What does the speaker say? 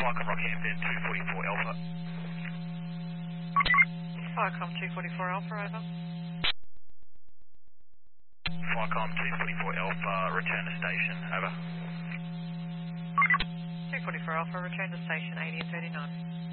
Flycom Rockhampton 244 Alpha. Flycom 244 Alpha, over. Flycom 244 Alpha, return to station, over. 244 Alpha, return to station 80 and 39.